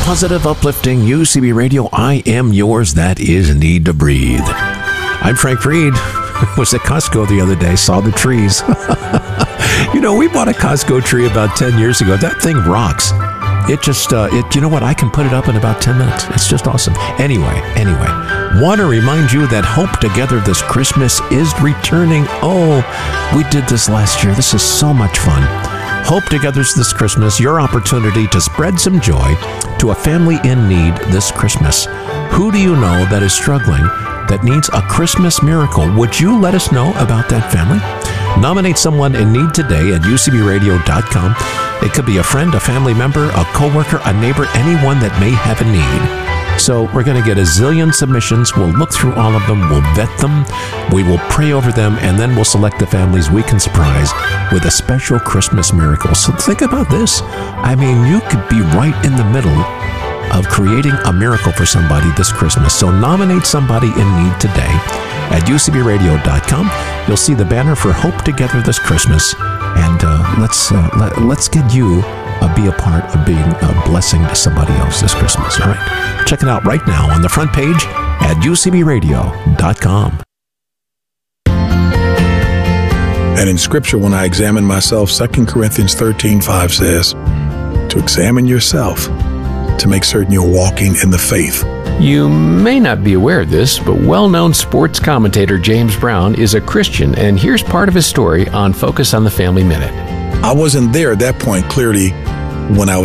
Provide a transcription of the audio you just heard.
positive, uplifting UCB Radio. I am yours. That is Need to Breathe. I'm Frank Reed. Was at Costco the other day, saw the trees. You know, we bought a Costco tree about 10 years ago. That thing rocks. It just, you know what? I can put it up in about 10 minutes. It's just awesome. Anyway, want to remind you that Hope Together this Christmas is returning. Oh, we did this last year. This is so much fun. Hope Together's this Christmas, your opportunity to spread some joy to a family in need this Christmas. Who do you know that is struggling, that needs a Christmas miracle? Would you let us know about that family? Nominate someone in need today at ucbradio.com. It could be a friend, a family member, a coworker, a neighbor, anyone that may have a need. So we're going to get a zillion submissions. We'll look through all of them. We'll vet them. We will pray over them, and then we'll select the families we can surprise with a special Christmas miracle. So think about this. I mean, you could be right in the middle of creating a miracle for somebody this Christmas. So nominate somebody in need today at ucbradio.com. You'll see the banner for Hope Together this Christmas, and let's get you be a part of being a blessing to somebody else this Christmas. All right, check it out right now on the front page at ucbradio.com. And in Scripture, when I examine myself, 2 Corinthians 13:5 says, to examine yourself to make certain you're walking in the faith. You may not be aware of this, but well-known sports commentator James Brown is a Christian, and here's part of his story on Focus on the Family Minute. I wasn't there at that point, clearly, when I was